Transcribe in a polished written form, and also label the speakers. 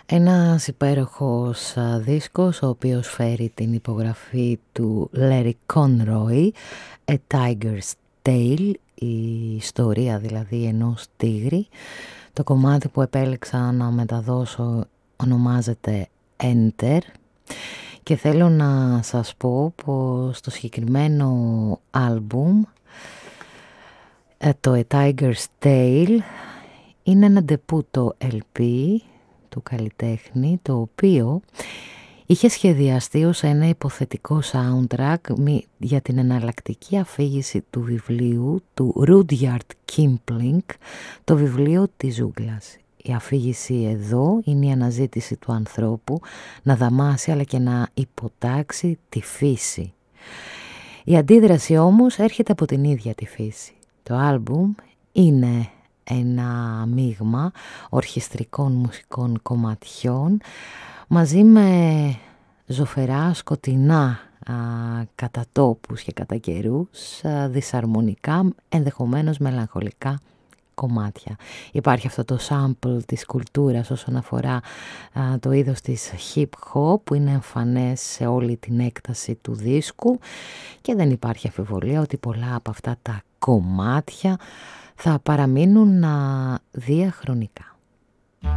Speaker 1: Ένας υπέροχος δίσκος, ο οποίος φέρει την υπογραφή του Larry Conroy, A Tiger's Tale, η ιστορία δηλαδή ενός τίγρη. Το κομμάτι που επέλεξα να μεταδώσω ονομάζεται Enter και θέλω να σας πω πως το συγκεκριμένο άλμπουμ, το A Tiger's Tale, είναι ένα ντεπούτο LP του καλλιτέχνη, το οποίο είχε σχεδιαστεί ως ένα υποθετικό soundtrack για την εναλλακτική αφήγηση του βιβλίου του Rudyard Kipling, το βιβλίο της ζούγκλας. Η αφήγηση εδώ είναι η αναζήτηση του ανθρώπου να δαμάσει αλλά και να υποτάξει τη φύση. Η αντίδραση όμως έρχεται από την ίδια τη φύση. Το άλμπουμ είναι ένα μείγμα ορχιστρικών μουσικών κομματιών μαζί με ζωφερά, σκοτεινά κατά τόπους και κατά καιρούς, δυσαρμονικά, ενδεχομένως μελαγχολικά κομμάτια. Υπάρχει αυτό το sample της κουλτούρας όσον αφορά το είδος της hip hop που είναι εμφανές σε όλη την έκταση του δίσκου και δεν υπάρχει αμφιβολία ότι πολλά από αυτά τα κομμάτια θα παραμείνουν διαχρονικά.